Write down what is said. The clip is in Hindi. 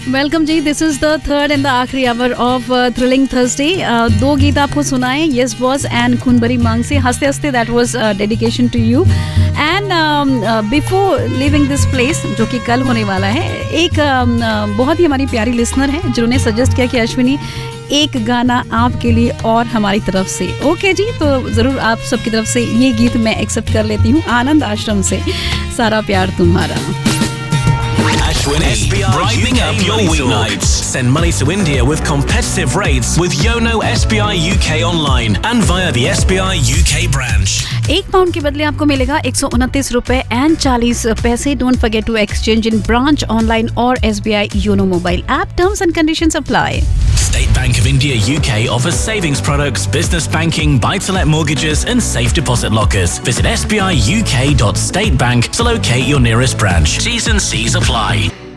Welcome ji, this is the third and the आखिरी आवर ऑफ थ्रिलिंग थर्सडे। 2 गीत आपको सुनाए, यस बॉस एंड खून भरी मांग से। हंसते हंसते that was dedication to you. And before living this place, जो कि कल होने वाला है, एक बहुत ही हमारी प्यारी लिसनर है जिन्होंने सजेस्ट किया कि अश्विनी एक गाना आपके लिए और हमारी तरफ से। ओके जी, तो ज़रूर आप सबकी तरफ से ये गीत मैं एक्सेप्ट कर लेती हूँ। आनंद आश्रम से सारा प्यार तुम्हारा। Ashwini, brightening up your weeknights. Send money to India with competitive rates with Yono SBI UK online and via the SBI UK branch. £1 के बदले आपको मिलेगा 129 रुपए एंड 40 पैसे। Don't forget to exchange in branch, online और SBI YONO mobile app. Terms and conditions apply. State Bank of India UK offers savings products, business banking, buy-to-let mortgages and safe deposit lockers. Visit sbiuk.statebank to locate your nearest branch. T's and C's apply.